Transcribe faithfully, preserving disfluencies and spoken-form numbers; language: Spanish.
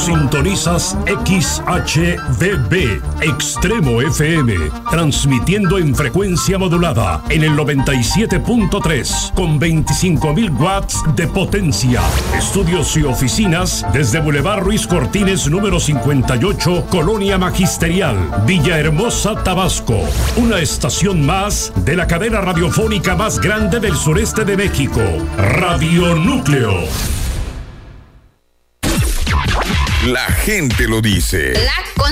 Sintonizas X H V B, Extremo F M, transmitiendo en frecuencia modulada en el noventa y siete punto tres con veinticinco mil watts de potencia. Estudios y oficinas desde Boulevard Ruiz Cortines número cincuenta y ocho, Colonia Magisterial, Villahermosa, Tabasco. Una estación más de la cadena radiofónica más grande del sureste de México, Radio Núcleo. La gente lo dice. La